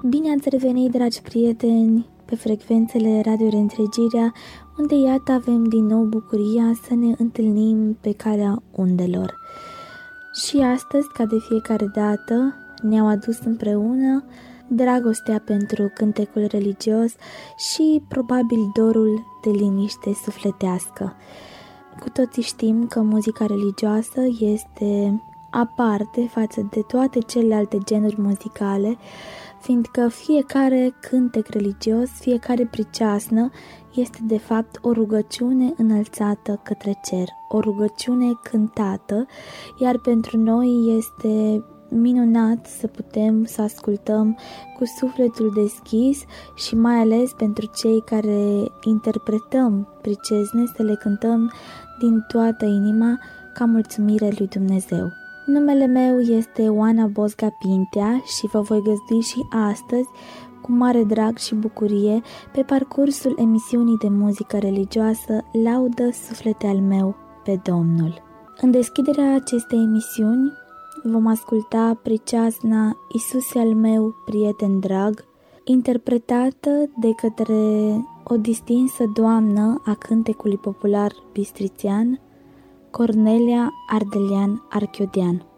Bine ați revenit, dragi prieteni, pe frecvențele Radio Reîntregirea, unde iată avem din nou bucuria să ne întâlnim pe calea undelor. Și astăzi, ca de fiecare dată, ne-au adus împreună dragostea pentru cântecul religios și probabil dorul de liniște sufletească. Cu toții știm că muzica religioasă este aparte față de toate celelalte genuri muzicale, fiindcă fiecare cântec religios, fiecare priceasnă este de fapt o rugăciune înălțată către cer, o rugăciune cântată, iar pentru noi este minunat să putem să ascultăm cu sufletul deschis și mai ales pentru cei care interpretăm pricezne să le cântăm din toată inima ca mulțumire lui Dumnezeu. Numele meu este Oana Bosga Pintea și vă voi găzdui și astăzi cu mare drag și bucurie pe parcursul emisiunii de muzică religioasă Laudă suflete al meu pe Domnul. În deschiderea acestei emisiuni vom asculta priceasna Iisuse al meu, prieten drag, interpretată de către o distinsă doamnă a cântecului popular bistrițean, Cornelia Ardelean Archiodian.